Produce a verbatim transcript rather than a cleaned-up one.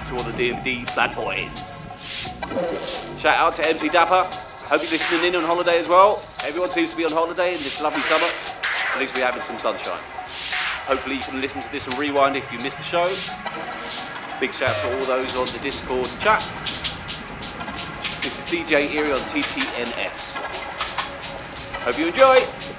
to all the D and D bad boys. Shout out to M T Dapper. Hope you're listening in on holiday as well. Everyone seems to be on holiday in this lovely summer. At least we're having some sunshine. Hopefully you can listen to this and rewind if you missed the show. Big shout out to all those on the Discord chat. This is D J Eerie on T T N S. Hope you enjoy.